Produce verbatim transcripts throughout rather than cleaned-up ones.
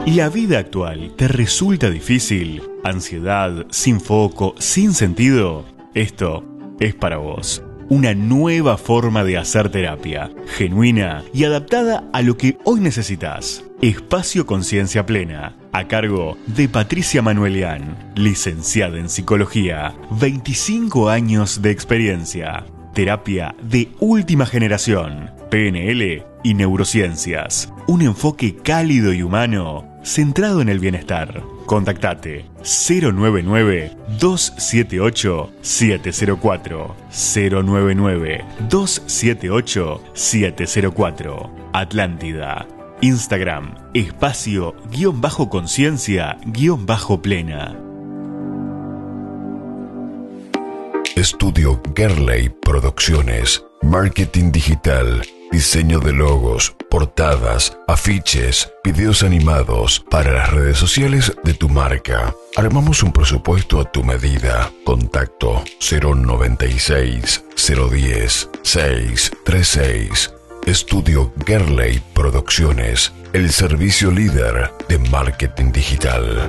¿La vida actual te resulta difícil? ¿Ansiedad, sin foco, sin sentido? Esto es para vos. Una nueva forma de hacer terapia, genuina y adaptada a lo que hoy necesitas. Espacio Conciencia Plena, a cargo de Patricia Manuelian, licenciada en Psicología, veinticinco años de experiencia. Terapia de última generación, P N L y neurociencias. Un enfoque cálido y humano, centrado en el bienestar. Contactate cero nueve nueve, dos siete ocho, siete cero cuatro, cero nueve nueve, dos siete ocho, siete cero cuatro. Atlántida. Instagram, espacio guión bajo conciencia guión bajo plena. Estudio Gerley Producciones, marketing digital, diseño de logos, portadas, afiches, videos animados para las redes sociales de tu marca. Armamos un presupuesto a tu medida. Contacto cero noventa y seis, cero diez, seis treinta y seis. Estudio Gerley Producciones, el servicio líder de marketing digital.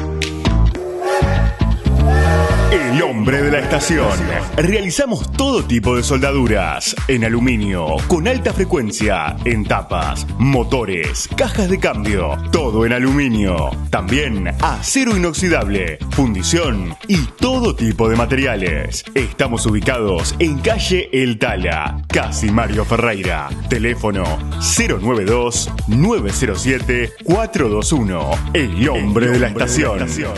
El hombre de la estación. Realizamos todo tipo de soldaduras en aluminio, con alta frecuencia, en tapas, motores, cajas de cambio, todo en aluminio. También acero inoxidable, fundición y todo tipo de materiales. Estamos ubicados en calle El Tala, casi Mario Ferreira. Teléfono cero nueve dos, nueve cero siete, cuatro dos uno. El hombre de la estación.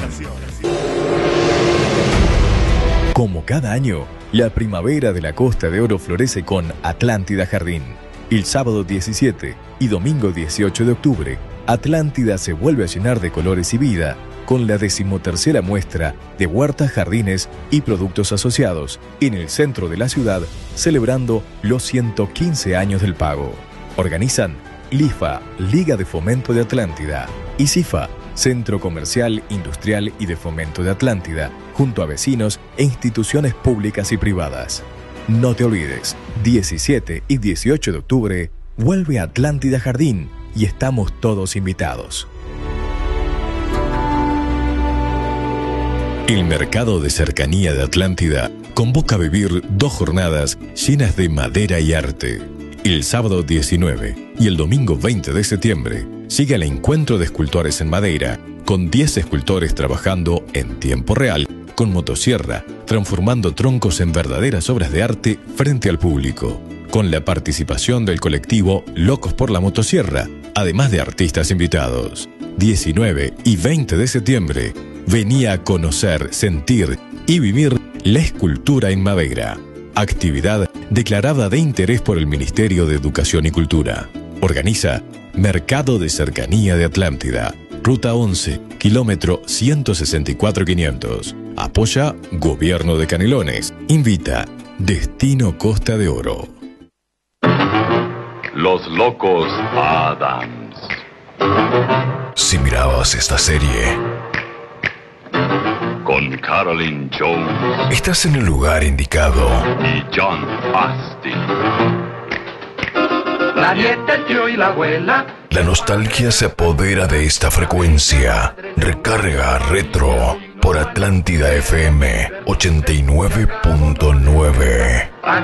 Como cada año, la primavera de la Costa de Oro florece con Atlántida Jardín. El sábado diecisiete y domingo dieciocho de octubre, Atlántida se vuelve a llenar de colores y vida con la decimotercera muestra de huertas, jardines y productos asociados en el centro de la ciudad, celebrando los ciento quince años del pago. Organizan LIFA, Liga de Fomento de Atlántida, y CIFA, Centro Comercial, Industrial y de Fomento de Atlántida, junto a vecinos e instituciones públicas y privadas. No te olvides, diecisiete y dieciocho de octubre, vuelve a Atlántida Jardín y estamos todos invitados. El Mercado de Cercanía de Atlántida convoca a vivir dos jornadas llenas de madera y arte. El sábado diecinueve y el domingo veinte de septiembre sigue el encuentro de escultores en madera, con diez escultores trabajando en tiempo real con motosierra, transformando troncos en verdaderas obras de arte frente al público, con la participación del colectivo Locos por la Motosierra, además de artistas invitados. diecinueve y veinte de septiembre, vení a conocer, sentir y vivir la escultura en madera. Actividad declarada de interés por el Ministerio de Educación y Cultura. Organiza Mercado de Cercanía de Atlántida, Ruta once, kilómetro ciento sesenta y cuatro quinientos. Apoya Gobierno de Canelones. Invita Destino Costa de Oro. Los Locos Adams. Si mirabas esta serie con Carolyn Jones, estás en el lugar indicado. Y John Astin. La nieta, el tío y la abuela. La nostalgia se apodera de esta frecuencia. Recarga retro por Atlántida F M ochenta y nueve punto nueve.